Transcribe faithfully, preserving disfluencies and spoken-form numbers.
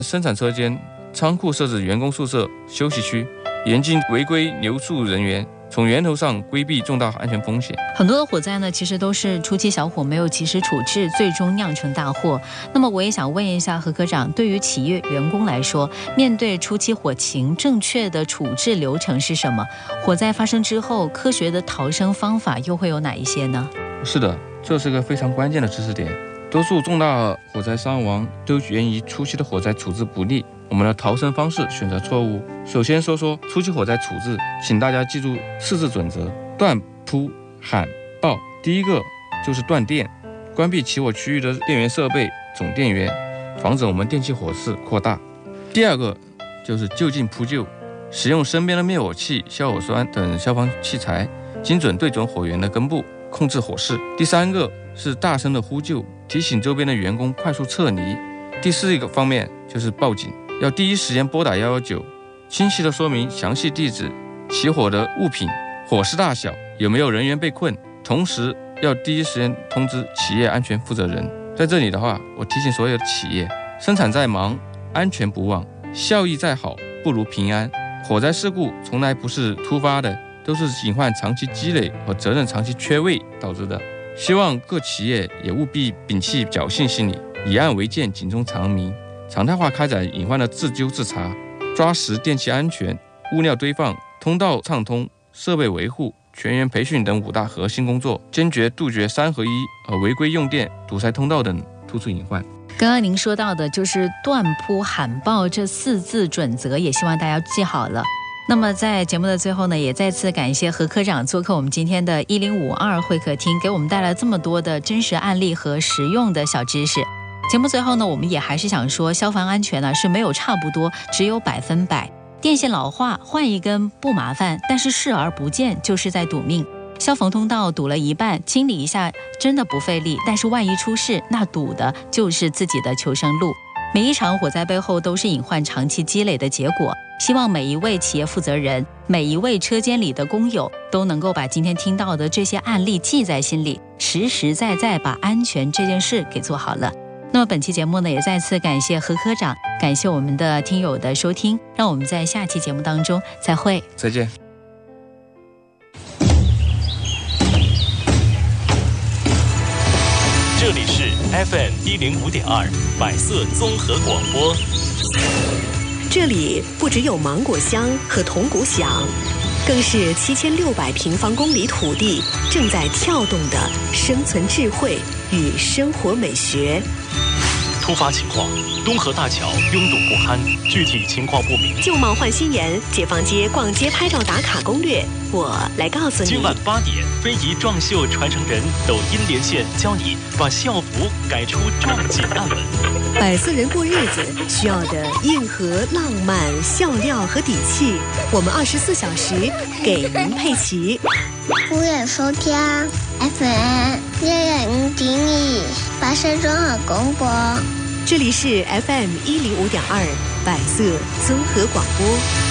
生产车间、仓库设置员工宿舍、休息区，严禁违规留宿人员，从源头上规避重大安全风险。 很多的火灾呢，其实都是初期小火没有及时处置，最终酿成大祸。那么我也想问一下何科长，对于企业员工来说，面对初期火情，正确的处置流程是什么？火灾发生之后，科学的逃生方法又会有哪一些呢？ 是的，这是个非常关键的知识点。多数重大火灾伤亡都源于初期的火灾处置不力，我们的逃生方式选择错误。首先说说初期火灾处置，请大家记住四字准则：断、扑、喊、报。第一个就是断电，关闭起火区域的电源设备、总电源，防止我们电气火势扩大。第二个就是就近扑救，使用身边的灭火器、消火栓等消防器材，精准对准火源的根部，控制火势。第三个是大声的呼救，提醒周边的员工快速撤离。第四个方面就是报警，要第一时间拨打一一九，清晰的说明详细地址、起火的物品、火势大小、有没有人员被困，同时要第一时间通知企业安全负责人。在这里的话，我提醒所有的企业，生产再忙，安全不忘，效益再好，不如平安。火灾事故从来不是突发的，都是隐患长期积累和责任长期缺位导致的。希望各企业也务必摒弃侥幸心理，以案为鉴，警钟长鸣，常态化开展隐患的自纠自查，抓实电气安全、物料堆放、通道畅通、设备维护、全员培训等五大核心工作，坚决杜绝三合一和违规用电、堵塞通道等突出隐患。 刚刚您说到的就是断、扑、喊、报这四字准则，也希望大家记好了。那么在节目的最后呢，也再次感谢何科长做客我们今天的一零五二会客厅，给我们带来这么多的真实案例和实用的小知识。节目最后呢，我们也还是想说，消防安全呢是没有差不多，只有百分百。电线老化换一根不麻烦，但是视而不见就是在赌命。消防通道堵了一半，清理一下真的不费力，但是万一出事，那堵的就是自己的求生路。每一场火灾背后都是隐患长期积累的结果，希望每一位企业负责人，每一位车间里的工友都能够把今天听到的这些案例记在心里，实实在在把安全这件事给做好了。那么本期节目呢，也再次感谢何科长，感谢我们的听友的收听，让我们在下期节目当中再会， 再见。 这里是 F M 一零五点二百色综合广播。 这里不只有芒果香和铜鼓响，更是七千六百平方公里土地正在跳动的生存智慧与生活美学。 突发情况，东河大桥拥堵不堪，具体情况不明。 旧貌换新颜，解放街逛街拍照打卡攻略，我来告诉你。 今晚八点，非遗壮秀传承人抖音连线，教你把校服改出壮锦暗纹。 百色人过日子需要的硬核、浪漫、笑料和底气，我们二十四小时给您配齐。 欢迎收听 F M 一零五点二百色综合广播， 这里是 F M 一零五点二百色综合广播。